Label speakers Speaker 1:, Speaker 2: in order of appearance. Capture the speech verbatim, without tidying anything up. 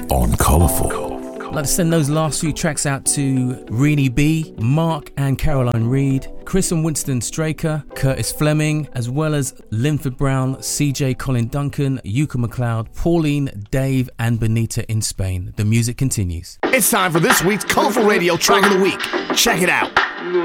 Speaker 1: on Colourful.
Speaker 2: I'd like to send those last few tracks out to Reenie B, Mark and Caroline Reed, Chris and Winston Straker, Curtis Fleming, as well as Linford Brown, C J Colin Duncan, Yuka McLeod, Pauline, Dave and Benita in Spain. The music continues.
Speaker 3: It's time for this week's Colourful Radio Track of the Week. Check it out.